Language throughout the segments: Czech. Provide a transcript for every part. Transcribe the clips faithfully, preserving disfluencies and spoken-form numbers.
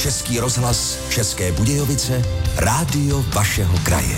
Český rozhlas České Budějovice, rádio vašeho kraje.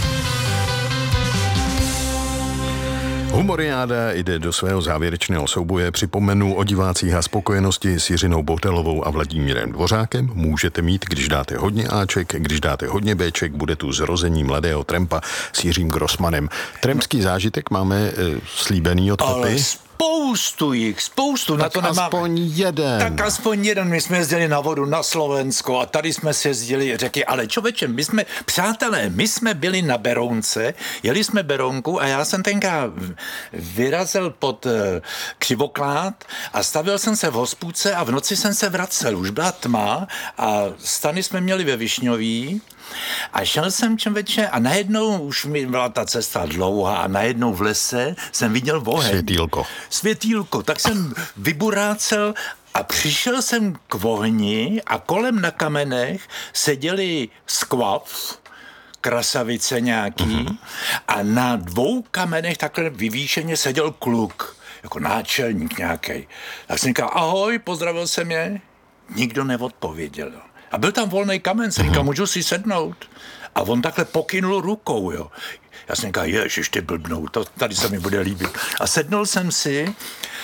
Humoriáda jde do svého závěrečného souboje. Připomenu o divácích a spokojenosti s Jiřinou Bohdalovou a Vladimírem Dvořákem. Můžete mít, když dáte hodně Aček, když dáte hodně Bček, bude tu zrození mladého Trampa s Jiřím Grossmanem. Trampský zážitek máme e, slíbený od Pepy. Spoustu jich, spoustu. Tak na to aspoň nemáme. jeden. Tak aspoň jeden. My jsme jezdili na vodu na Slovensko a tady jsme si jezdili řeky. Ale člověče, my jsme, přátelé, my jsme byli na Berounce, jeli jsme Berounku a já jsem tenkrát vyrazil pod Křivoklád a stavil jsem se v hospůdce a v noci jsem se vracel. Už byla tma a stany jsme měli ve Višňový. A šel jsem člověče a najednou už mi byla ta cesta dlouhá a najednou v lese jsem viděl oheň. Světýlko. Světýlko. Tak jsem vyburácel a přišel jsem k ohni a kolem na kamenech seděli skvav, krasavice nějaký uh-huh. a na dvou kamenech takhle vyvýšeně seděl kluk, jako náčelník nějaký. Tak jsem říkal, ahoj, pozdravil jsem je. Nikdo neodpověděl. A byl tam volný kamen, jsem říkal, můžu si sednout? A on takhle pokynul rukou, jo. Já jsem říkal, ježiš, ty blbnou, to tady se mi bude líbit. A sednul jsem si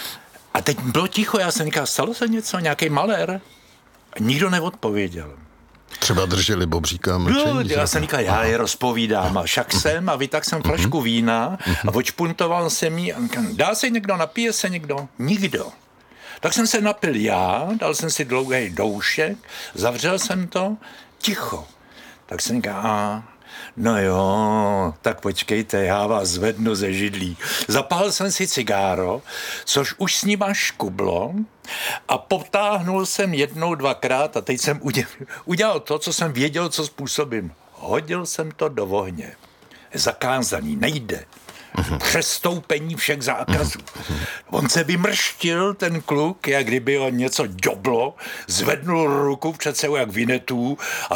a teď bylo ticho, já jsem říkal, stalo se něco, nějaký malér? A nikdo neodpověděl. Třeba drželi bobříka mlčení. No, já jsem říkal, já je rozpovídám a však jsem a vytáhl jsem flašku vína a odšpuntoval jsem jí a říkal, dá se někdo, napije se někdo? Nikdo. Tak jsem se napil já, dal jsem si dlouhý doušek, zavřel jsem to, ticho. Tak jsem říkal, a, no jo, tak počkejte, já vás zvednu ze židlí. Zapálil jsem si cigáro, což už s nima škublo a potáhnul jsem jednou, dvakrát a teď jsem udělal to, co jsem věděl, co způsobím. Hodil jsem to do ohně. Zakázaný, nejde. Přestoupení všech zákazů. On se vymrštil, ten kluk, jak kdyby ho něco džoblo, zvednul ruku před sebou jak Vinetů a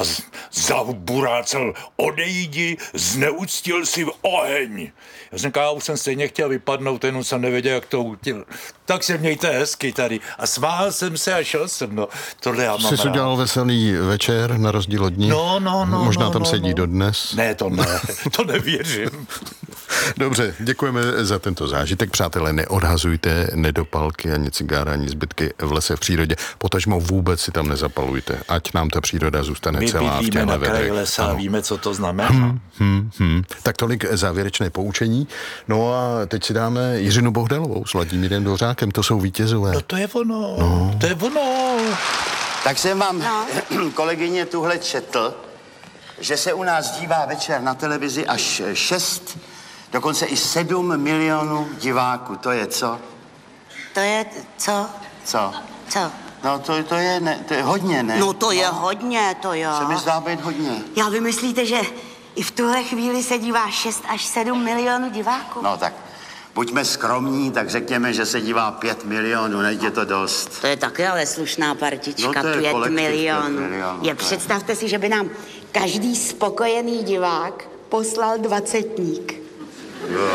zaburácel, odejdi, zneuctil si oheň. Já jsem říkal, už jsem stejně chtěl vypadnout, jenom jsem nevěděl, jak to util. Tak se mějte hezky tady. A smál jsem se a šel jsem, no. Tohle já mám rád. Jsi udělal veselý večer na rozdíl od ní? No, no, no. Možná no, tam no, sedí no. dodnes? Ne, to ne, to nevěřím. Dobře, děkujeme za tento zážitek. Přátelé, neodhazujte nedopalky ani cigára, ani zbytky v lese v přírodě. Potažmo vůbec si tam nezapalujte, ať nám ta příroda zůstane My celá v bydlíme těchto na vedech. kraji lesa a víme, co to znamená. Hmm, hmm, hmm. Tak tolik závěrečné poučení. No a teď si dáme Jiřinu Bohdalovou s Vladimírem Dvořákem. To jsou vítězové. No to je ono, no. to je ono. Tak jsem vám, no. kolegyně, tuhle četl, že se u nás dívá večer na televizi až šest, dokonce i sedm milionů diváků. To je co? To je co? Co? Co? No to, to, je, ne, to je hodně, ne? No to je no. hodně, to jo. Se mi zdá být hodně. Já vy myslíte, že i v tuhle chvíli se dívá šest až sedm milionů diváků? No tak buďme skromní, tak řekněme, že se dívá pět milionů, nejde to dost. To je taky ale slušná partička, no pět milionů. pět milionů. Je, představte si, že by nám každý spokojený divák poslal dvacetník. Jo.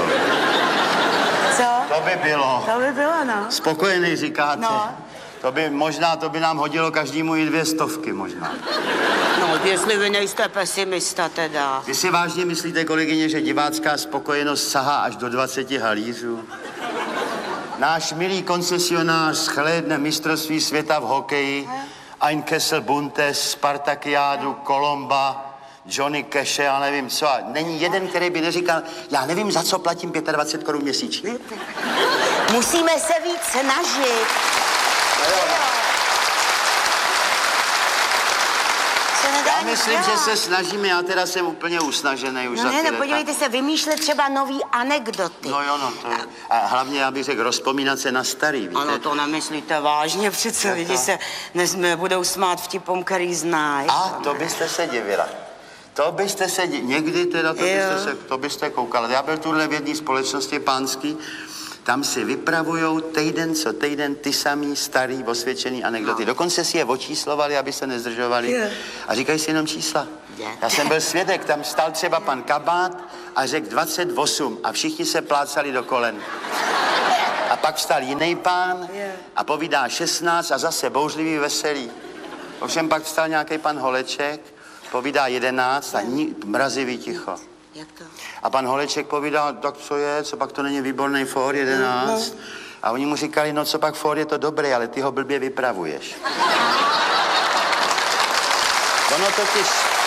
Co? To by bylo. To by bylo, no. Spokojený říkáte? No. To by možná, to by nám hodilo každému i dvě stovky možná. No, jestli vy nejste pesimista teda. Vy si vážně myslíte, kolegyně, že divácká spokojenost sahá až do dvaceti halířů? Náš milý koncesionář shlédne mistrovství světa v hokeji, Ein Kessel Buntes, Spartakiádu, Kolomba, Johnny Cash, já nevím co. A není jeden, který by neříkal, já nevím, za co platím dvacet pět korun měsíčně. Musíme se víc snažit. Já myslím, že se snažíme, já teda jsem úplně usnažený už no za ne, ty no podívejte se, vymýšlet třeba nový anekdoty. No jo, no to je. A hlavně, já bych řekl, rozpomínat se na starý, víte? Ano, to nemyslíte vážně, přece lidi se nebudou smát vtipům, který znají. A to byste se divila. To byste se divila. Někdy teda, to byste, se, to byste koukala. Já byl tuhle v jedné společnosti pánský, tam si vypravujou týden co týden ty samý starý osvědčený anekdoty. No. Dokonce si je očíslovali, aby se nezdržovali. Yeah. A říkají si jenom čísla. Yeah. Já jsem byl svědek, tam stál třeba pan Kabát a řekl dvacet osm a všichni se plácali do kolen. A pak vstal jiný pán yeah. a povídá šestnáct a zase bouřlivý veselý. Ovšem pak vstal nějaký pan Holeček, povídá jedenáct a ní, mrazivý ticho. Jak to? A pan Holeček povídal, tak co je, co pak to není výborný Ford jedenáct? No. A oni mu říkali, no co pak Ford je to dobrý, ale ty ho blbě vypravuješ. Ono totiž...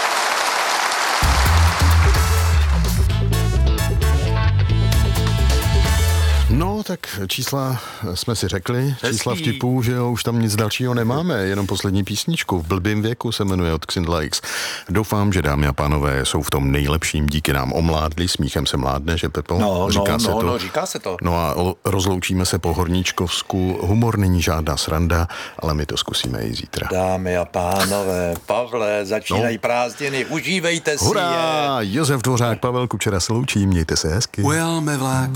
No, tak čísla jsme si řekli, Hezký. Čísla vtipů, že jo, už tam nic dalšího nemáme, jenom poslední písničku. V blbým věku se jmenuje od Xindla X. Doufám, že dámy a pánové jsou v tom nejlepším, díky nám omládli, smíchem se mládne, že Pepo? No, říká no, se no, to. no, říká se to. No a rozloučíme se po Horníčkovsku. Humor není žádná sranda, ale my to zkusíme i zítra. Dámy a pánové, Pavle, začínají no. prázdniny, užívejte si Hurá, je. Josef Dvořák, Pavel Kučera se loučí, mějte se hezky. Ujel me vlak.